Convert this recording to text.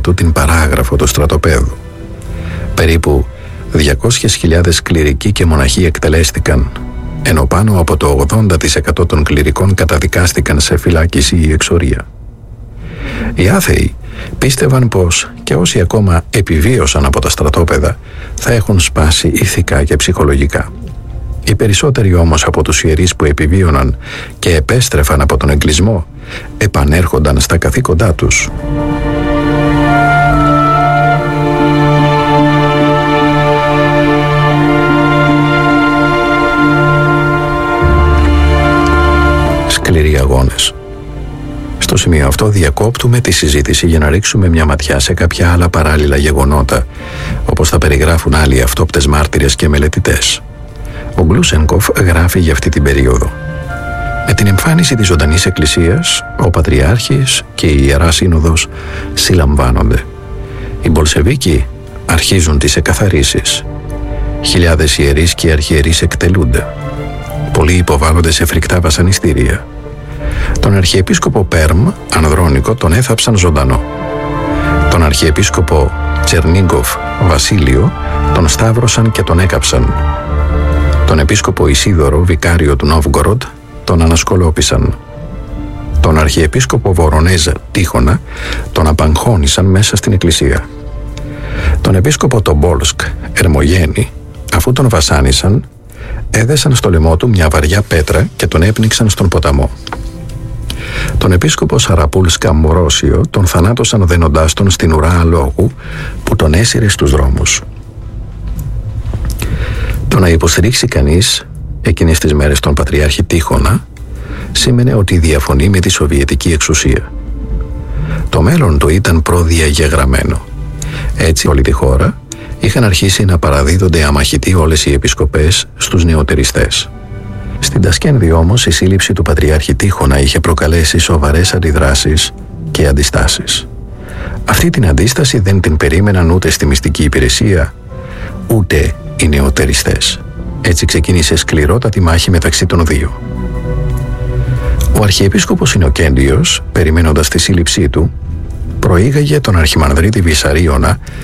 του την παράγραφο του στρατοπέδου. Περίπου 200.000 κληρικοί και μοναχοί εκτελέστηκαν, ενώ πάνω από το 80% των κληρικών καταδικάστηκαν σε φυλάκιση ή εξορία. Οι άθεοι πίστευαν πως και όσοι ακόμα επιβίωσαν από τα στρατόπεδα θα έχουν σπάσει ηθικά και ψυχολογικά. Οι περισσότεροι όμως από τους ιερείς που επιβίωναν και επέστρεφαν από τον εγκλισμό επανέρχονταν στα καθήκοντά τους. Σκληροί αγώνες. Στο σημείο αυτό διακόπτουμε τη συζήτηση για να ρίξουμε μια ματιά σε κάποια άλλα παράλληλα γεγονότα, όπως θα περιγράφουν άλλοι αυτόπτες μάρτυρες και μελετητές. Ο Γκλούσενκοφ γράφει για αυτή την περίοδο. Με την εμφάνιση της ζωντανής εκκλησίας, ο Πατριάρχης και η Ιερά Σύνοδος συλλαμβάνονται. Οι Μπολσεβίκοι αρχίζουν τις εκαθαρίσεις. Χιλιάδες ιερείς και αρχιερείς εκτελούνται. Πολλοί υποβάλλονται σε φρικτά βασανιστήρια. Τον Αρχιεπίσκοπο Πέρμ, Ανδρώνικο, τον έθαψαν ζωντανό. Τον Αρχιεπίσκοπο Τσερνίγκοφ Βασίλειο τον σταύρωσαν και τον έκαψαν. Τον Επίσκοπο Ισίδωρο, βικάριο του Νόβγκοροντ, τον ανασκολόπισαν. Τον Αρχιεπίσκοπο Βορονέζα Τίχωνα τον απαγχώνησαν μέσα στην εκκλησία. Τον Επίσκοπο Τομπόλσκ Ερμογένη, αφού τον βασάνισαν, έδεσαν στο λαιμό του μια βαριά πέτρα και τον έπνιξαν στον ποταμό. Τον Επίσκοπο Σαραπούλσκα Μορόσιο τον θανάτωσαν δένοντάς τον στην ουρά αλόγου που τον έσυρε στους δρόμους. Το να υποστηρίξει κανείς εκείνες τις μέρες τον Πατριάρχη Τίχωνα σήμαινε ότι διαφωνεί με τη Σοβιετική εξουσία. Το μέλλον του ήταν προδιαγεγραμμένο. Έτσι όλη τη χώρα είχαν αρχίσει να παραδίδονται αμαχητοί όλες οι επισκοπές στους νεοτεριστές. Στην Τασκένδη όμως η σύλληψη του Πατριάρχη Τίχωνα είχε προκαλέσει σοβαρές αντιδράσεις και αντιστάσεις. Αυτή την αντίσταση δεν την περίμεναν ούτε στη μυστική υπηρεσία, ούτε οι νεοτεριστές. Έτσι ξεκίνησε σκληρότατη μάχη μεταξύ των δύο. Ο Αρχιεπίσκοπος Ινοκέντιος, περιμένοντας τη σύλληψή του, προήγαγε τον Αρχιμανδρίτη Βυσαρίωνα